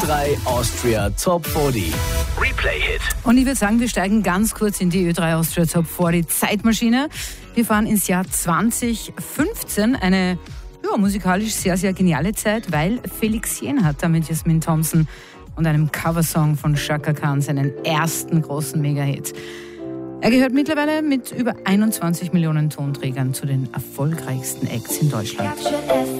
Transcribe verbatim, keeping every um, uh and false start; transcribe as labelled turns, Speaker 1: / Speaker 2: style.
Speaker 1: drei Austria Top vierzig. Replay-Hit.
Speaker 2: Und ich würde sagen, wir steigen ganz kurz in die Ö drei Austria Top vierzig Zeitmaschine. Wir fahren ins Jahr zwanzig fünfzehn, eine ja, musikalisch sehr, sehr geniale Zeit, weil Felix Jähn hat da mit Jasmin Thompson und einem Coversong von Chaka Khan seinen ersten großen Mega-Hit. Er gehört mittlerweile mit über einundzwanzig Millionen Tonträgern zu den erfolgreichsten Acts in Deutschland.